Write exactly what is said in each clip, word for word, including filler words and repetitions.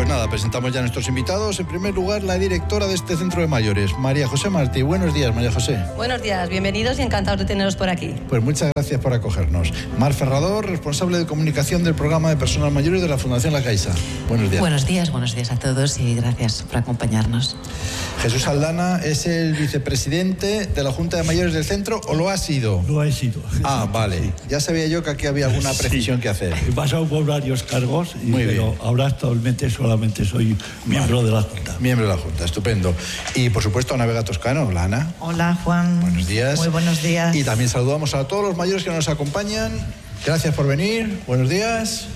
Pues nada, presentamos ya a nuestros invitados. En primer lugar, la directora de este centro de mayores, María José Martí. Buenos días, María José. Buenos días, bienvenidos y encantados de teneros por aquí. Pues muchas gracias por acogernos. Mar Ferrador, responsable de comunicación del programa de personas mayores de la Fundación La Caixa. Buenos días. Buenos días, buenos días a todos y gracias por acompañarnos. Jesús Aldana es el vicepresidente de la Junta de Mayores del centro, ¿o lo ha sido? Lo he sido. Ah, vale. Sí. Ya sabía yo que aquí había alguna precisión sí. que hacer. He pasado por varios cargos, y, Muy pero bien. ahora actualmente solamente soy miembro vale. de la Junta. Miembro de la Junta, estupendo. Y por supuesto Ana Vega Toscano. Hola, Ana. Hola, Juan. Buenos días. Muy buenos días. Y también saludamos a todos los mayores que nos acompañan. Gracias por venir. Buenos días.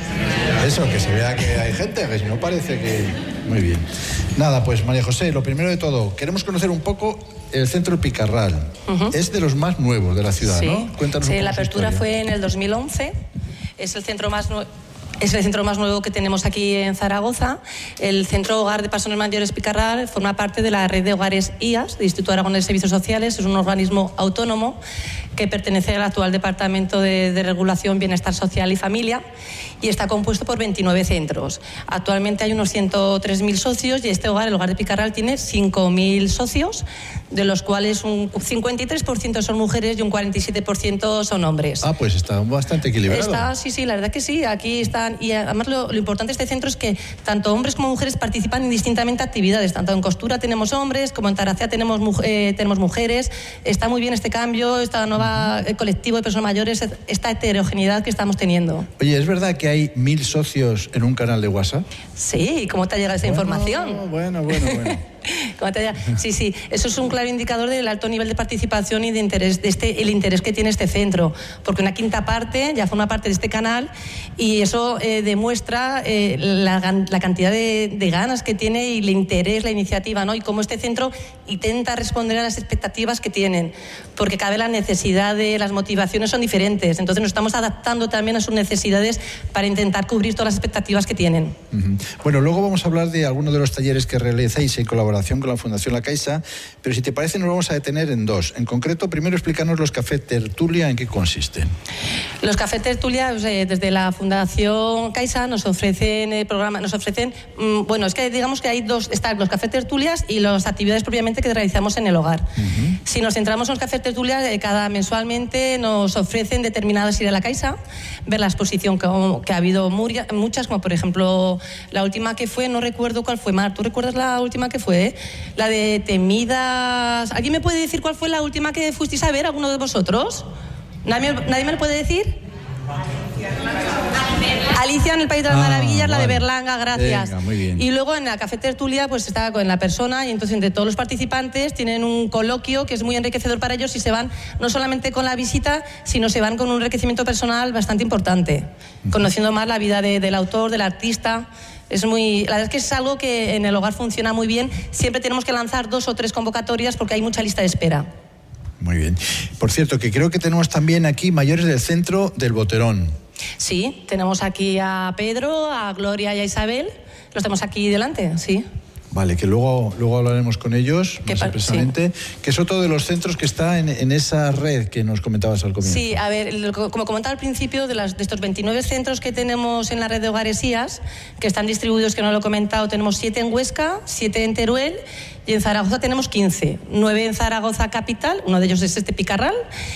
Eso, que se vea que hay gente, que si no parece que... Muy bien. Nada, pues María José, lo primero de todo, queremos conocer un poco el Centro Picarral. Uh-huh. Es de los más nuevos de la ciudad, sí. ¿no? Cuéntanos sí, un poco la apertura fue en el dos mil once. Es el centro más nuevo... Es el centro más nuevo que tenemos aquí en Zaragoza. El Centro Hogar de Personas Mayores Picarral forma parte de la red de hogares I A S, de Instituto Aragonés de Servicios Sociales. Es un organismo autónomo que pertenece al actual Departamento de, de Regulación, Bienestar Social y Familia, y está compuesto por veintinueve centros. Actualmente hay unos ciento tres mil socios y este hogar, el Hogar de Picarral, tiene cinco mil socios, de los cuales un cincuenta y tres por ciento son mujeres y un cuarenta y siete por ciento son hombres. Ah, pues está bastante equilibrado. Está, sí, sí, la verdad que sí. Aquí están, y además lo, lo importante de este centro es que tanto hombres como mujeres participan indistintamente en actividades. Tanto en costura tenemos hombres, como en Taracea tenemos, eh, tenemos mujeres. Está muy bien este cambio, esta nueva el colectivo de personas mayores, esta heterogeneidad que estamos teniendo. Oye, ¿es verdad que hay mil socios en un canal de WhatsApp? Sí, ¿cómo te ha llegado esa bueno, información? Bueno, bueno, bueno. ¿Cómo te ha llegado? Sí, sí, eso es un claro indicador del alto nivel de participación y de interés, de este, el interés que tiene este centro, porque una quinta parte ya forma parte de este canal y eso eh, demuestra eh, la, la cantidad de, de ganas que tiene y el interés, la iniciativa, ¿no? Y cómo este centro intenta responder a las expectativas que tienen, porque cada vez las necesidades, las motivaciones son diferentes, entonces nos estamos adaptando también a sus necesidades para intentar cubrir todas las expectativas que tienen. Uh-huh. Bueno, luego vamos a hablar de algunos de los talleres que realizáis en colaboración con la Fundación La Caixa, pero si te parece nos vamos a detener en dos. En concreto, primero explícanos los Café Tertulia, ¿en qué consisten? Los Café Tertulia, eh, desde la Fundación Caixa nos ofrecen el programa, nos ofrecen, mmm, bueno, es que digamos que hay dos, están los Café Tertulias y las actividades propiamente que realizamos en el hogar. Uh-huh. Si nos centramos en los Café Tertulias, eh, cada mensualmente nos ofrecen determinadas ideas de la Caixa, ver la exposición que, que ha habido muria, muchas, como por ejemplo la última que fue, no recuerdo cuál fue, Mar, ¿tú recuerdas la última que fue? La de Temidas. ¿Alguien me puede decir cuál fue la última que fuisteis a ver, alguno de vosotros? ¿Nadie, ¿nadie me lo puede decir? Alicia en el País de las ah, Maravillas, la vale. de Berlanga, gracias. Venga, muy bien. Y luego en la Café Tertulia pues está con la persona y entonces entre todos los participantes tienen un coloquio que es muy enriquecedor para ellos y se van no solamente con la visita, sino se van con un enriquecimiento personal bastante importante, uh-huh. conociendo más la vida de, del autor, del artista. Es muy, la verdad es que es algo que en el hogar funciona muy bien. Siempre tenemos que lanzar dos o tres convocatorias porque hay mucha lista de espera. Muy bien. Por cierto, que creo que tenemos también aquí mayores del centro del Boterón. Sí, tenemos aquí a Pedro, a Gloria y a Isabel. Los tenemos aquí delante, sí. Vale, que luego, luego hablaremos con ellos más expresamente, sí. que es otro de los centros que está en, en esa red que nos comentabas al comienzo. Sí, a ver, como comentaba al principio, de, las, de estos veintinueve centros que tenemos en la red de hogares I A S, que están distribuidos, que no lo he comentado, tenemos siete en Huesca, siete en Teruel, y en Zaragoza tenemos quince, nueve en Zaragoza capital, uno de ellos es este Picarral,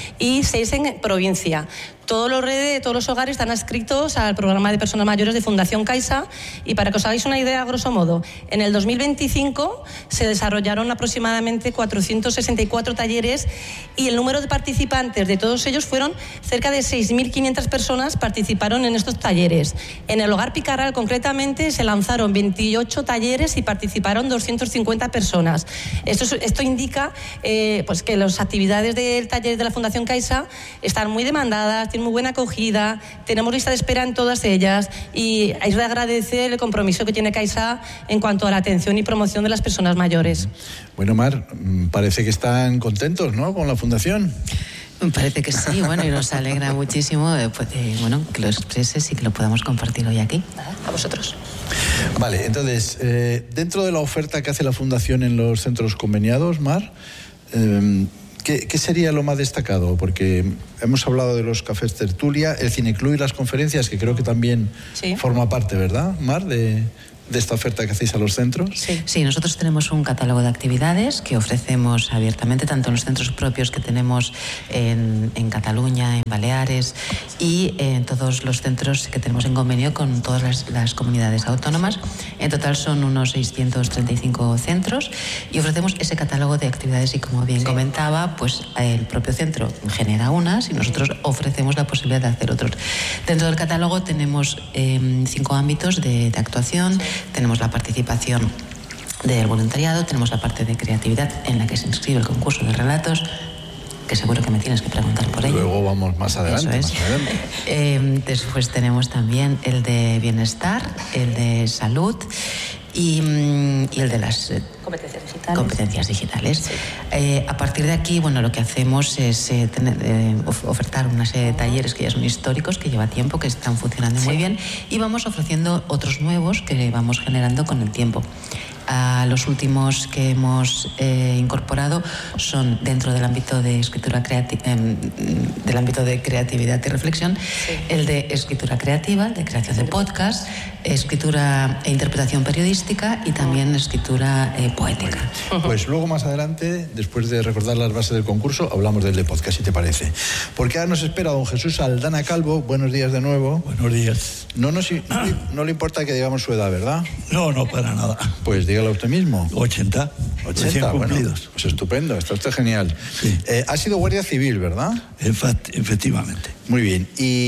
y seis en provincia. Todos los redes, todos los hogares están adscritos al programa de personas mayores de Fundación Caixa y para que os hagáis una idea, a grosso modo, en el dos mil veinticinco se desarrollaron aproximadamente cuatrocientos sesenta y cuatro talleres y el número de participantes de todos ellos fueron cerca de seis mil quinientas personas participaron en estos talleres. En el Hogar Picarral concretamente se lanzaron veintiocho talleres y participaron doscientas cincuenta personas. Esto, esto indica eh, pues que las actividades del taller de la Fundación Caixa están muy demandadas, muy buena acogida, tenemos lista de espera en todas ellas y es de agradecer el compromiso que tiene Caixa en cuanto a la atención y promoción de las personas mayores. Bueno, Mar, parece que están contentos, ¿no?, con la Fundación. Parece que sí, bueno, y nos alegra muchísimo pues, de, bueno, que lo expreses y que lo podamos compartir hoy aquí. A vosotros. Vale, entonces, eh, dentro de la oferta que hace la Fundación en los centros conveniados, Mar, eh, ¿Qué, ¿Qué sería lo más destacado? Porque hemos hablado de los cafés tertulia, el cineclub y las conferencias, que creo que también sí. forma parte, ¿verdad, Mar, de, de esta oferta que hacéis a los centros? Sí. Sí, nosotros tenemos un catálogo de actividades que ofrecemos abiertamente, tanto en los centros propios que tenemos en, en Cataluña, en Baleares y en todos los centros que tenemos en convenio con todas las, las comunidades autónomas. En total son unos seiscientos treinta y cinco centros y ofrecemos ese catálogo de actividades y, como bien sí. comentaba, pues el propio centro genera unas y nosotros ofrecemos la posibilidad de hacer otros. Dentro del catálogo tenemos eh, cinco ámbitos de, de actuación. Sí. Tenemos la participación del voluntariado, tenemos la parte de creatividad en la que se inscribe el concurso de relatos, que seguro que me tienes que preguntar por ello. Luego vamos más adelante. Eso es. Más adelante. Eh, después tenemos también el de bienestar, el de salud y, y el de las eh, competencias digitales. Competencias digitales. Sí. Eh, a partir de aquí, bueno, lo que hacemos es eh, tener, eh, ofertar una serie de talleres que ya son históricos, que lleva tiempo, que están funcionando sí. muy bien, y vamos ofreciendo otros nuevos que vamos generando con el tiempo. A los últimos que hemos eh, incorporado son dentro del ámbito de escritura creativa, eh, del ámbito de creatividad y reflexión, sí. el de escritura creativa, de creación de podcast, escritura e interpretación periodística y también escritura eh, poética. Pues luego más adelante, después de recordar las bases del concurso, hablamos del de podcast, si te parece. Porque ahora nos espera don Jesús Aldana Calvo. Buenos días de nuevo. Buenos días. No, nos, no, no le importa que digamos su edad, ¿verdad? No, no, para nada. Pues dígalo usted mismo. ochenta. ochenta, bueno, pues estupendo, está usted genial. Sí. Eh, ha sido guardia civil, ¿verdad? Efect- efectivamente. Muy bien.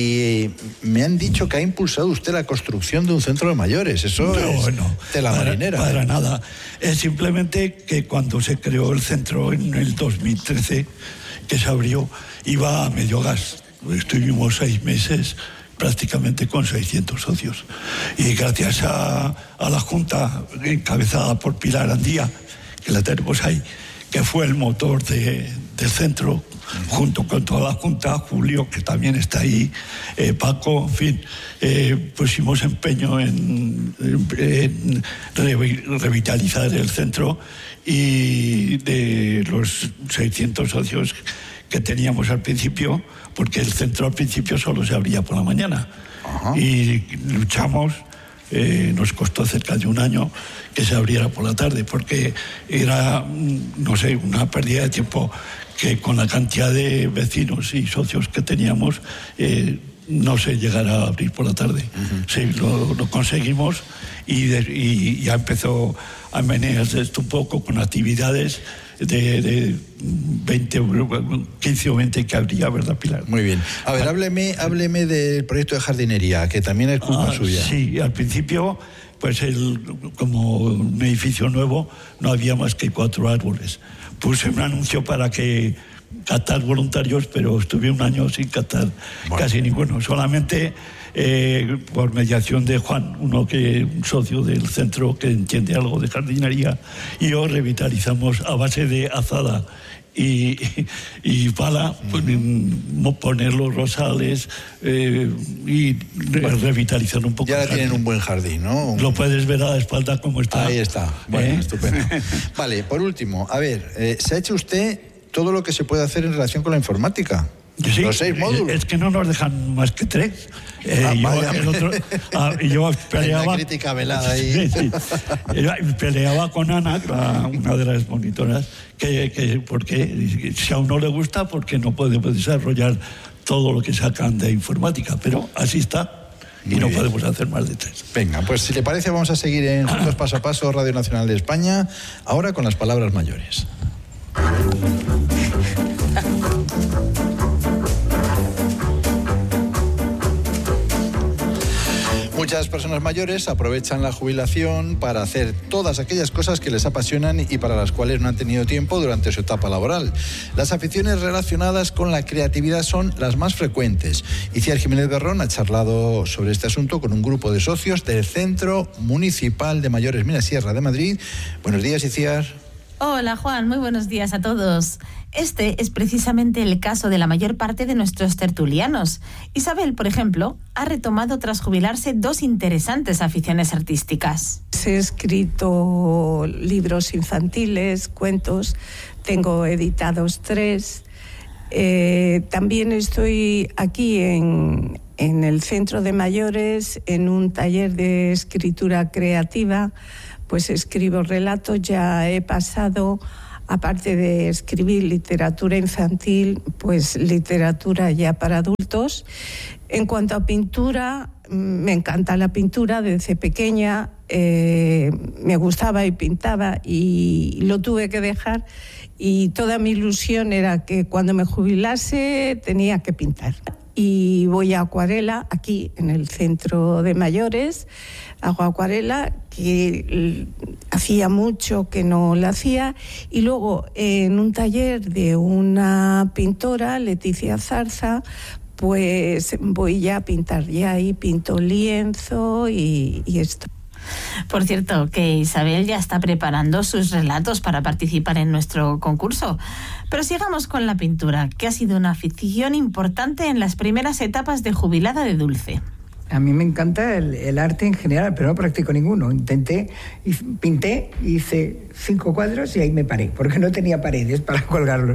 Y me han dicho que ha impulsado usted la construcción de un centro de mayores. Eso no, es no, de la para, marinera. Para nada. Es simplemente que cuando se creó el centro en el dos mil trece, que se abrió, iba a medio gas. Estuvimos seis meses prácticamente con seiscientos socios. Y gracias a, a la Junta, encabezada por Pilar Andía, que la tenemos ahí, que fue el motor de, del centro, junto con toda la Junta, Julio, que también está ahí, eh, Paco, en fin, eh, pusimos empeño en, en revitalizar el centro, y de los seiscientos socios que teníamos al principio, porque el centro al principio solo se abría por la mañana. Ajá. Y luchamos, eh, nos costó cerca de un año que se abriera por la tarde, porque era, no sé, una pérdida de tiempo que con la cantidad de vecinos y socios que teníamos, eh, no se llegara a abrir por la tarde. Uh-huh. Sí, lo, lo conseguimos y, de, y ya empezó a menearse esto un poco con actividades de, de veinte, quince o veinte que habría, ¿verdad, Pilar? Muy bien. A ver, hábleme, hábleme del proyecto de jardinería, que también es culpa ah, suya. Sí, al principio, pues el, como un edificio nuevo, no había más que cuatro árboles. Puse un anuncio para que captar voluntarios, pero estuve un año sin captar bueno. casi ninguno. Solamente eh, por mediación de Juan, uno que un socio del centro que entiende algo de jardinería, y yo revitalizamos a base de azada y, y pala, uh-huh. poner los rosales eh, y bueno, revitalizar un poco. Ya tienen un buen jardín, ¿no? Lo puedes ver a la espalda como está. Ahí está. Bueno, ¿Eh? estupendo. Vale, por último, a ver, eh, ¿se ha hecho usted todo lo que se puede hacer en relación con la informática? Sí, los seis módulos. Es que no nos dejan más que tres. Eh, ah, yo, el otro, ah, yo peleaba. Hay una crítica velada ahí. Sí, sí. Peleaba con Ana, la, una de las monitoras, que, que porque si a uno le gusta, porque no puede desarrollar todo lo que sacan de informática, pero así está. Y Muy no bien. Podemos hacer más de tres. Venga, pues si le parece, vamos a seguir en Juntos Paso a Paso, Radio Nacional de España, ahora con las palabras mayores. Muchas personas mayores aprovechan la jubilación para hacer todas aquellas cosas que les apasionan y para las cuales no han tenido tiempo durante su etapa laboral. Las aficiones relacionadas con la creatividad son las más frecuentes. Iciar Jiménez Berrón ha charlado sobre este asunto con un grupo de socios del Centro Municipal de Mayores Minasierra de Madrid. Buenos días, Iciar. Hola, Juan, muy buenos días a todos. Este es precisamente el caso de la mayor parte de nuestros tertulianos. Isabel, por ejemplo, ha retomado tras jubilarse dos interesantes aficiones artísticas. He escrito libros infantiles, cuentos, tengo editados tres. Eh, también estoy aquí en, en el Centro de Mayores, en un taller de escritura creativa, pues escribo relatos. Ya he pasado, aparte de escribir literatura infantil, pues literatura ya para adultos. En cuanto a pintura, me encanta la pintura desde pequeña, eh, me gustaba y pintaba y lo tuve que dejar, y toda mi ilusión era que cuando me jubilase tenía que pintar. Y voy a acuarela aquí en el Centro de Mayores, hago acuarela, que hacía mucho que no la hacía, y luego en un taller de una pintora, Leticia Zarza, pues voy ya a pintar, ya ahí pinto lienzo y, y esto. Por cierto, que Isabel ya está preparando sus relatos para participar en nuestro concurso. Pero sigamos con la pintura, que ha sido una afición importante en las primeras etapas de jubilada de Dulce. A mí me encanta el, el arte en general, pero no practico ninguno. Intenté, y pinté, hice cinco cuadros y ahí me paré, porque no tenía paredes para colgarlos.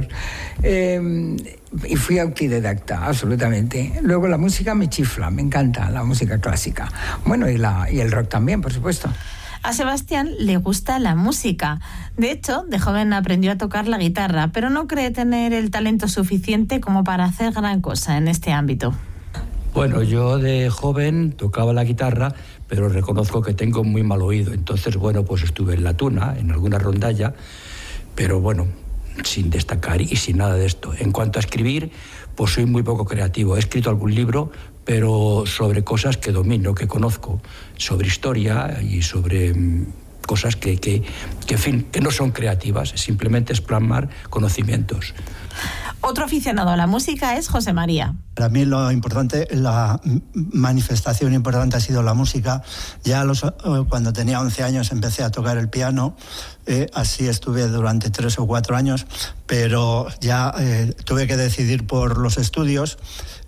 Eh, y fui autodidacta, absolutamente. Luego la música me chifla, me encanta la música clásica. Bueno, y, la, y el rock también, por supuesto. A Sebastián le gusta la música. De hecho, de joven aprendió a tocar la guitarra, pero no cree tener el talento suficiente como para hacer gran cosa en este ámbito. Bueno, yo de joven tocaba la guitarra, pero reconozco que tengo muy mal oído. Entonces, bueno, pues estuve en la tuna, en alguna rondalla, pero bueno, sin destacar y sin nada de esto. En cuanto a escribir, pues soy muy poco creativo. He escrito algún libro, pero sobre cosas que domino, que conozco, sobre historia y sobre mmm, cosas que, que, que, en fin, que no son creativas, simplemente es plasmar conocimientos. Otro aficionado a la música es José María. Para mí lo importante, la manifestación importante ha sido la música. Ya los, cuando tenía once años empecé a tocar el piano, eh, así estuve durante tres o cuatro años, pero ya eh, tuve que decidir por los estudios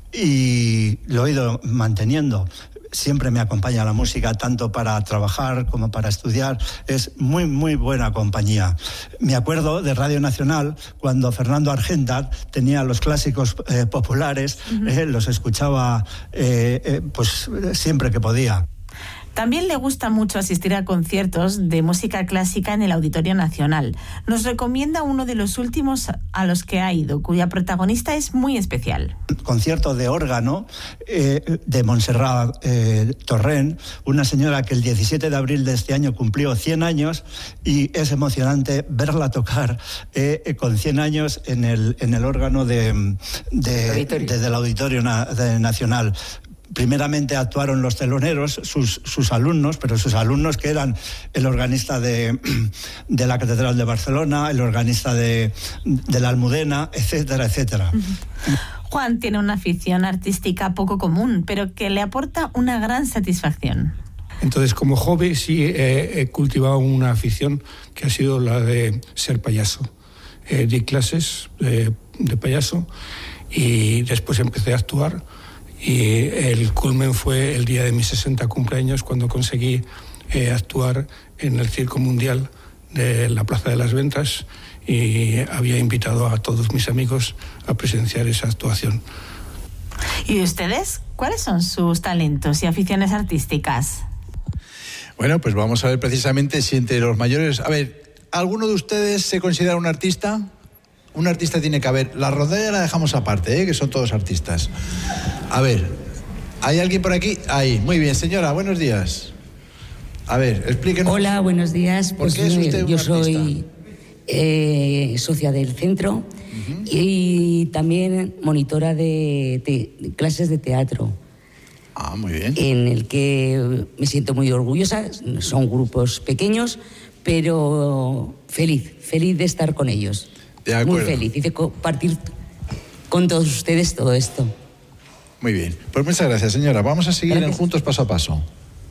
y lo he ido manteniendo. Siempre me acompaña la música, tanto para trabajar como para estudiar. Es muy, muy buena compañía. Me acuerdo de Radio Nacional, cuando Fernando Argenta tenía los clásicos eh, populares, uh-huh. eh, los escuchaba eh, eh, pues siempre que podía. También le gusta mucho asistir a conciertos de música clásica en el Auditorio Nacional. Nos recomienda uno de los últimos a los que ha ido, cuya protagonista es muy especial. Concierto de órgano eh, de Montserrat eh, Torrent, una señora que el diecisiete de abril de este año cumplió cien años, y es emocionante verla tocar eh, con cien años en el, en el órgano de, de, de, del Auditorio na, de Nacional. Primeramente actuaron los teloneros, sus, sus alumnos, pero sus alumnos que eran el organista de, de la Catedral de Barcelona, el organista de, de la Almudena, etcétera, etcétera. Uh-huh. Juan tiene una afición artística poco común, pero que le aporta una gran satisfacción. Entonces, como joven, sí eh, he cultivado una afición que ha sido la de ser payaso. Eh, di clases de, de payaso y después empecé a actuar. Y el culmen fue el día de mis sesenta cumpleaños, cuando conseguí eh, actuar en el Circo Mundial de la Plaza de las Ventas, y había invitado a todos mis amigos a presenciar esa actuación. ¿Y ustedes? ¿Cuáles son sus talentos y aficiones artísticas? Bueno, pues vamos a ver precisamente si entre los mayores... A ver, ¿alguno de ustedes se considera un artista? Un artista tiene que haber. La rondalla la dejamos aparte, ¿eh? Que son todos artistas. A ver, ¿hay alguien por aquí? Ahí, muy bien, señora, buenos días. A ver, explíquenos. Hola, buenos días. ¿Por pues qué es usted un yo artista? soy eh, socia del centro uh-huh. y también monitora de, te, de clases de teatro. Ah, muy bien. En el que me siento muy orgullosa. Son grupos pequeños, pero feliz, feliz de estar con ellos. De acuerdo. Muy feliz y de compartir con todos ustedes todo esto. Muy bien. Pues muchas gracias, señora. Vamos a seguir gracias. en Juntos Paso a Paso.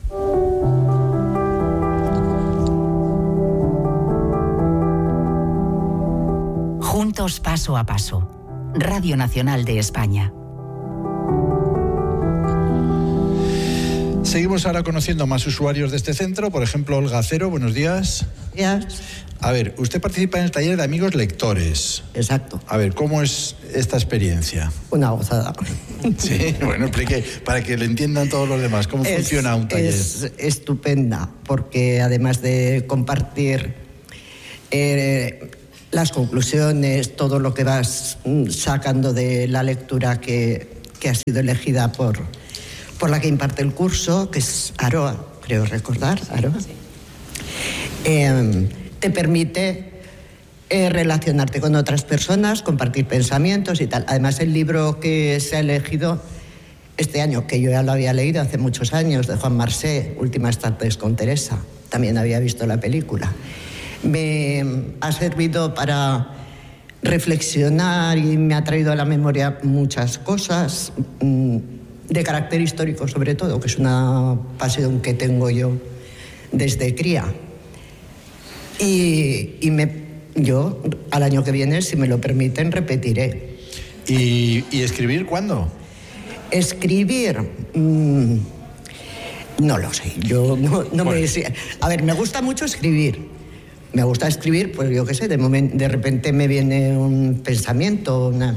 Juntos Paso a Paso. Radio Nacional de España. Seguimos ahora conociendo más usuarios de este centro, por ejemplo, Olga Cero, buenos días. Días. A ver, usted participa en el taller de amigos lectores. Exacto. A ver, ¿cómo es esta experiencia? Una gozada. Sí, bueno, explique, para que le entiendan todos los demás, ¿cómo es, funciona un taller? Es estupenda, porque además de compartir eh, las conclusiones, todo lo que vas sacando de la lectura que, que ha sido elegida por, por la que imparte el curso, que es Aroa, creo recordar, Aroa. Sí. Eh, te permite eh, relacionarte con otras personas, compartir pensamientos y tal. Además, el libro que se ha elegido este año, que yo ya lo había leído hace muchos años, de Juan Marsé, Últimas tardes con Teresa, también había visto la película, me ha servido para reflexionar y me ha traído a la memoria muchas cosas, de carácter histórico sobre todo, que es una pasión que tengo yo desde cría. Y, y me, yo, al año que viene, si me lo permiten, repetiré. ¿Y, y escribir cuándo? Escribir... Mmm, no lo sé. Yo no, no bueno. me... A ver, me gusta mucho escribir. Me gusta escribir, pues yo qué sé, de, moment, de repente me viene un pensamiento. Una...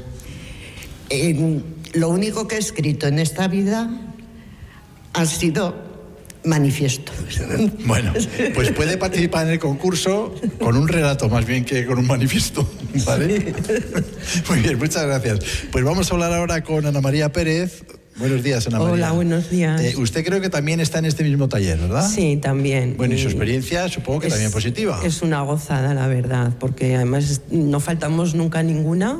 Eh, lo único que he escrito en esta vida ha sido... manifiesto. Bueno, pues puede participar en el concurso con un relato más bien que con un manifiesto, ¿vale? Muy bien, muchas gracias. Pues vamos a hablar ahora con Ana María Pérez. Buenos días, Ana María. Hola, buenos días. Eh, usted creo que también está en este mismo taller, ¿verdad? Sí, también. Bueno, y su experiencia supongo que es, también positiva. Es una gozada, la verdad, porque además no faltamos nunca ninguna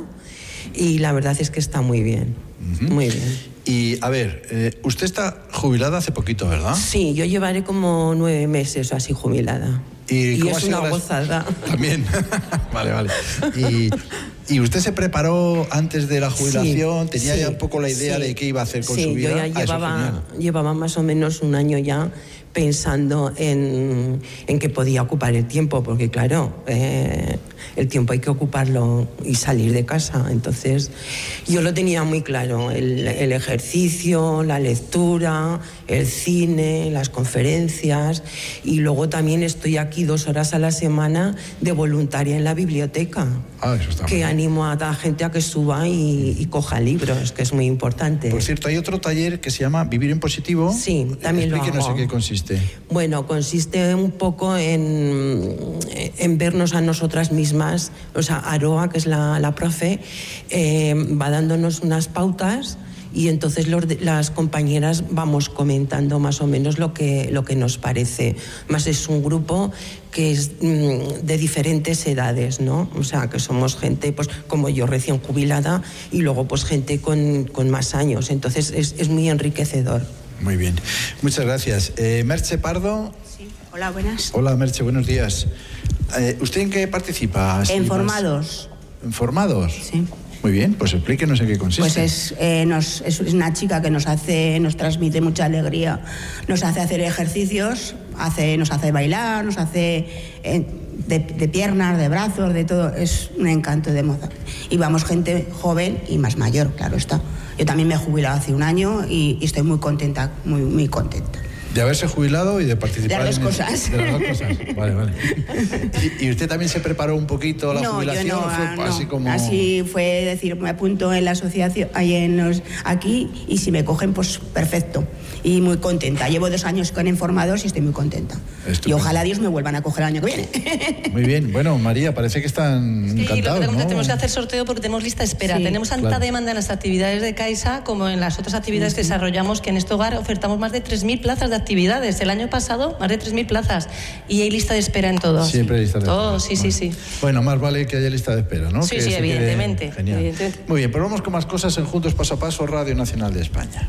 y la verdad es que está muy bien, uh-huh. muy bien. Y, a ver, eh, usted está jubilada hace poquito, ¿verdad? Sí, yo llevaré como nueve meses o así jubilada. Y, y ¿cómo es una gozada. También. Vale, vale. Y, ¿Y usted se preparó antes de la jubilación? Sí, ¿Tenía sí, ya un poco la idea sí, de qué iba a hacer con sí, su vida? Yo ya ah, llevaba, llevaba más o menos un año ya pensando en, en que podía ocupar el tiempo, porque claro, eh, el tiempo hay que ocuparlo y salir de casa. Entonces yo lo tenía muy claro, el, el ejercicio, la lectura, el cine, las conferencias, y luego también estoy aquí dos horas a la semana de voluntaria en la biblioteca. Ah, eso está que bien. Animo a la gente a que suba y, y coja libros, que es muy importante. Por cierto, hay otro taller que se llama Vivir en Positivo. Sí, también lo hago. Explíquenos en qué consiste. Bueno, consiste un poco en, en vernos a nosotras mismas. O sea, Aroa, que es la, la profe, eh, va dándonos unas pautas y entonces los, las compañeras vamos comentando más o menos lo que, lo que nos parece. Más es un grupo que es mm, de diferentes edades, ¿no? O sea, que somos gente, pues como yo, recién jubilada, y luego pues gente con, con más años. Entonces es, es muy enriquecedor. Muy bien. Muchas gracias. Eh, Merche Pardo. Sí. Hola, buenas. Hola, Merche, buenos días. Eh, ¿Usted en qué participa? En Formados. ¿En Formados? Sí. Muy bien, pues explíquenos en qué consiste. Pues es, eh, nos, es una chica que nos hace, nos transmite mucha alegría, nos hace hacer ejercicios, hace, nos hace bailar, nos hace eh, de, de piernas, de brazos, de todo. Es un encanto de moza. Y vamos gente joven y más mayor, claro está. Yo también me he jubilado hace un año y, y estoy muy contenta, muy, muy contenta. De haberse jubilado y de participar de las en dos cosas. El, de las dos cosas. Vale, vale. ¿Y, ¿Y usted también se preparó un poquito la no, jubilación? Yo no, ¿o fue no. así como...? Así fue decir, me apunto en la asociación, ahí en los, aquí, y si me cogen, pues perfecto. Y muy contenta. Llevo dos años con Informados y estoy muy contenta. Estupendo. Y ojalá Dios me vuelvan a coger el año que viene. Muy bien. Bueno, María, parece que están sí, encantados, lo que ¿no? Tenemos que hacer sorteo porque tenemos lista de espera. Sí, tenemos tanta claro. demanda en las actividades de Caixa como en las otras actividades uh-huh. que desarrollamos, que en este hogar ofertamos más de tres mil plazas de actividades. El año pasado, más de tres mil plazas. Y hay lista de espera en todo. Siempre hay lista de espera. Todo, sí, bueno. sí, sí. Bueno, más vale que haya lista de espera, ¿no? Sí, que sí, evidentemente, Genial. evidentemente. Muy bien, pero vamos con más cosas en Juntos Paso a Paso, Radio Nacional de España.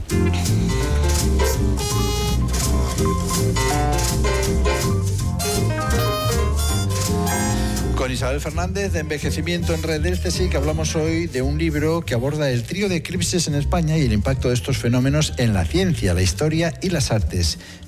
Con Isabel Fernández, de Envejecimiento en Red del C S I C, hablamos hoy de un libro que aborda el trío de eclipses en España y el impacto de estos fenómenos en la ciencia, la historia y las artes.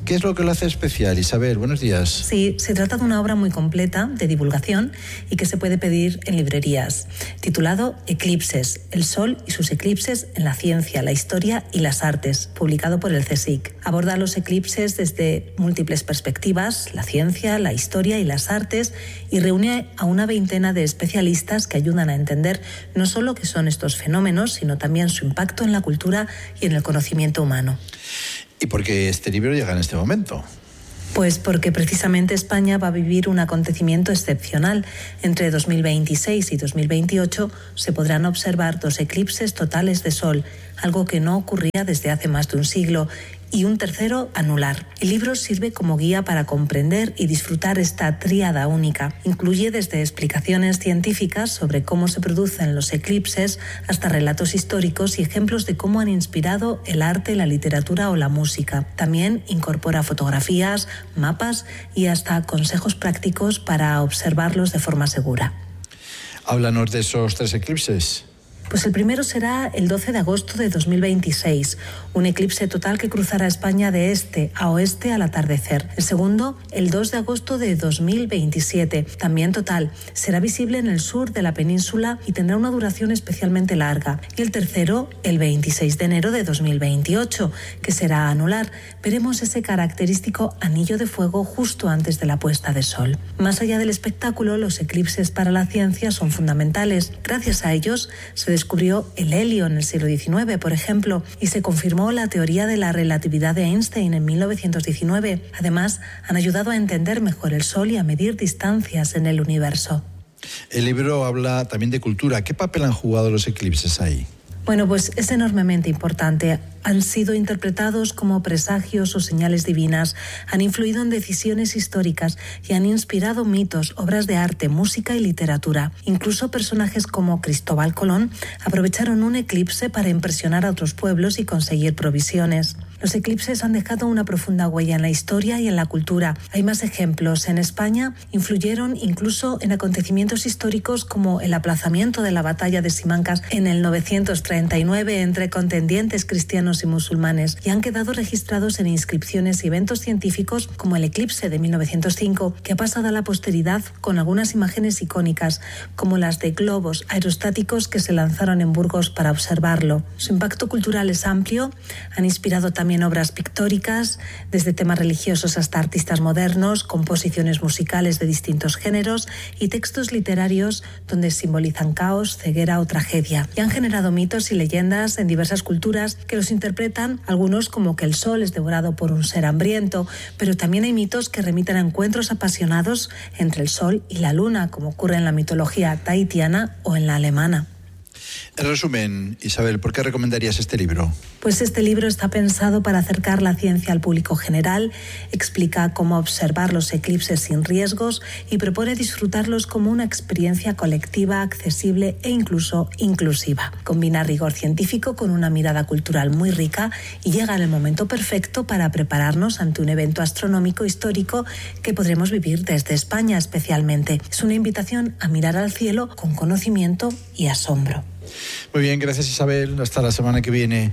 ¿Qué es lo que lo hace especial? Isabel, buenos días. Sí, se trata de una obra muy completa de divulgación y que se puede pedir en librerías, titulado Eclipses, el Sol y sus eclipses en la ciencia, la historia y las artes, publicado por el CSIC. Aborda los eclipses desde múltiples perspectivas, la ciencia, la historia y las artes, y reúne a una veintena de especialistas que ayudan a entender no solo qué son estos fenómenos, sino también su impacto en la cultura y en el conocimiento humano. ¿Y por qué este libro llega en este momento? Pues porque precisamente España va a vivir un acontecimiento excepcional. Entre dos mil veintiséis y dos mil veintiocho se podrán observar dos eclipses totales de sol, algo que no ocurría desde hace más de un siglo, y un tercero anular. El libro sirve como guía para comprender y disfrutar esta tríada única. Incluye desde explicaciones científicas sobre cómo se producen los eclipses hasta relatos históricos y ejemplos de cómo han inspirado el arte, la literatura o la música. También incorpora fotografías, mapas y hasta consejos prácticos para observarlos de forma segura. Háblanos de esos tres eclipses. Pues el primero será el doce de agosto de dos mil veintiséis, un eclipse total que cruzará España de este a oeste al atardecer. El segundo, el dos de agosto de dos mil veintisiete, también total. Será visible en el sur de la península y tendrá una duración especialmente larga. Y el tercero, el veintiséis de enero de dos mil veintiocho, que será anular. Veremos ese característico anillo de fuego justo antes de la puesta de sol. Más allá del espectáculo, los eclipses para la ciencia son fundamentales. Gracias a ellos se descubrió el helio en el siglo diecinueve, por ejemplo, y se confirmó la teoría de la relatividad de Einstein en mil novecientos diecinueve. Además, han ayudado a entender mejor el Sol y a medir distancias en el universo. El libro habla también de cultura. ¿Qué papel han jugado los eclipses ahí? Bueno, pues es enormemente importante. Han sido interpretados como presagios o señales divinas, han influido en decisiones históricas y han inspirado mitos, obras de arte, música y literatura. Incluso personajes como Cristóbal Colón aprovecharon un eclipse para impresionar a otros pueblos y conseguir provisiones. Los eclipses han dejado una profunda huella en la historia y en la cultura. Hay más ejemplos. En España influyeron incluso en acontecimientos históricos como el aplazamiento de la batalla de Simancas en el novecientos treinta y nueve entre contendientes cristianos y musulmanes, y han quedado registrados en inscripciones y eventos científicos como el eclipse de mil novecientos cinco, que ha pasado a la posteridad con algunas imágenes icónicas, como las de globos aerostáticos que se lanzaron en Burgos para observarlo. Su impacto cultural es amplio, han inspirado también También obras pictóricas, desde temas religiosos hasta artistas modernos, composiciones musicales de distintos géneros y textos literarios donde simbolizan caos, ceguera o tragedia. Y han generado mitos y leyendas en diversas culturas que los interpretan, algunos como que el sol es devorado por un ser hambriento, pero también hay mitos que remiten a encuentros apasionados entre el sol y la luna, como ocurre en la mitología tahitiana o en la alemana. En resumen, Isabel, ¿por qué recomendarías este libro? Pues este libro está pensado para acercar la ciencia al público general, explica cómo observar los eclipses sin riesgos y propone disfrutarlos como una experiencia colectiva, accesible e incluso inclusiva. Combina rigor científico con una mirada cultural muy rica y llega en el momento perfecto para prepararnos ante un evento astronómico histórico que podremos vivir desde España especialmente. Es una invitación a mirar al cielo con conocimiento y asombro. Muy bien, gracias Isabel. Hasta la semana que viene.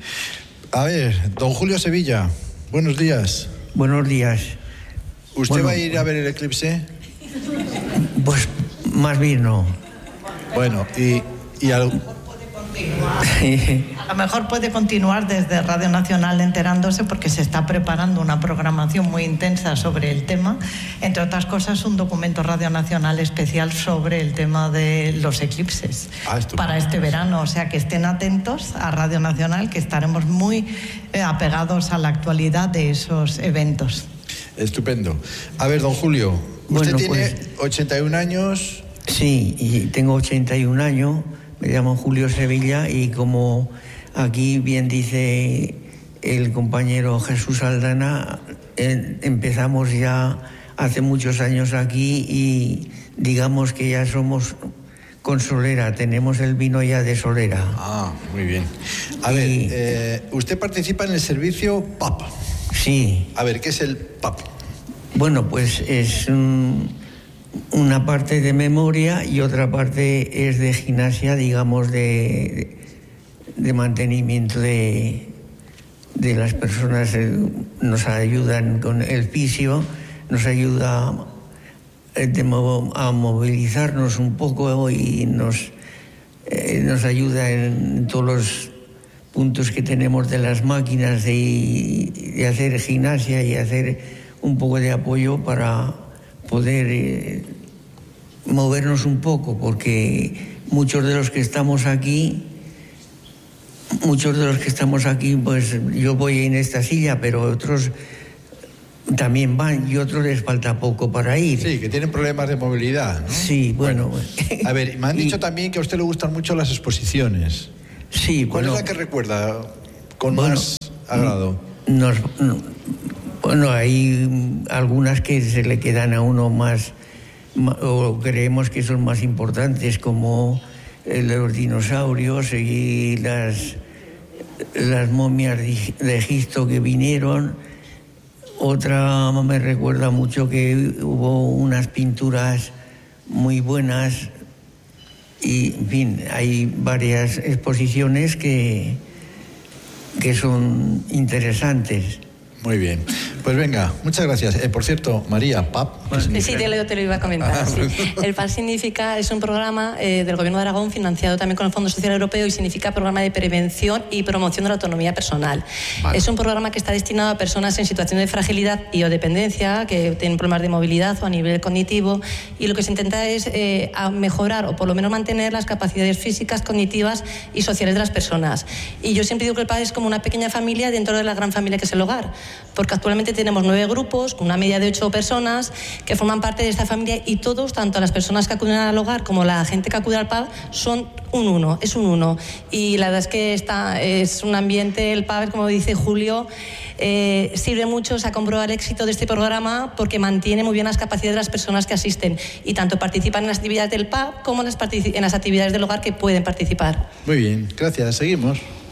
A ver, don Julio Sevilla, buenos días. Buenos días. ¿Usted bueno, va a ir a ver el eclipse? Pues más bien no. Bueno, y, y algo... A lo mejor puede continuar desde Radio Nacional enterándose porque se está preparando una programación muy intensa sobre el tema. Entre otras cosas, un documento Radio Nacional especial sobre el tema de los eclipses ah, para este verano. O sea, que estén atentos a Radio Nacional, que estaremos muy eh, apegados a la actualidad de esos eventos. Estupendo. A ver, don Julio, usted bueno, tiene pues, ochenta y un años. Sí, y tengo ochenta y un años. Me llamo Julio Sevilla y como aquí bien dice el compañero Jesús Aldana, eh, empezamos ya hace muchos años aquí y digamos que ya somos con Solera, tenemos el vino ya de Solera. Ah, muy bien. A y, ver, eh, usted participa en el servicio P A P. Sí. A ver, ¿qué es el P A P? Bueno, pues es un... una parte de memoria y otra parte es de gimnasia, digamos, de, de mantenimiento de, de las personas, eh, nos ayudan con el fisio, nos ayuda eh, de mo- a movilizarnos un poco y nos, eh, nos ayuda en todos los puntos que tenemos de las máquinas de, de hacer gimnasia y hacer un poco de apoyo para poder eh, movernos un poco, porque muchos de los que estamos aquí, muchos de los que estamos aquí, pues yo voy en esta silla, pero otros también van y otros les falta poco para ir. Sí, que tienen problemas de movilidad, ¿no? Sí, bueno. bueno. A ver, me han dicho también que a usted le gustan mucho las exposiciones. Sí, ¿Cuál bueno, es la que recuerda con bueno, más agrado? Nos, bueno, hay algunas que se le quedan a uno más, o creemos que son más importantes, como los dinosaurios y las, las momias de Egipto que vinieron. Otra me recuerda mucho que hubo unas pinturas muy buenas y, en fin, hay varias exposiciones que, que son interesantes. Muy bien. Pues venga, muchas gracias. Eh, por cierto, María, P A P. Sí, te lo, te lo iba a comentar. Sí. El P A P significa, es un programa eh, del Gobierno de Aragón financiado también con el Fondo Social Europeo y significa Programa de Prevención y Promoción de la Autonomía Personal. Vale. Es un programa que está destinado a personas en situación de fragilidad y o dependencia, que tienen problemas de movilidad o a nivel cognitivo, y lo que se intenta es eh, a mejorar o por lo menos mantener las capacidades físicas, cognitivas y sociales de las personas. Y yo siempre digo que el P A P es como una pequeña familia dentro de la gran familia que es el hogar, porque actualmente tenemos nueve grupos con una media de ocho personas que forman parte de esta familia y todos, tanto las personas que acuden al hogar como la gente que acude al P A P, son un uno, es un uno. Y la verdad es que está, es un ambiente, el P A P, como dice Julio, eh, sirve mucho a comprobar el éxito de este programa porque mantiene muy bien las capacidades de las personas que asisten y tanto participan en las actividades del P A P como en las, en las actividades del hogar que pueden participar. Muy bien, gracias. Seguimos.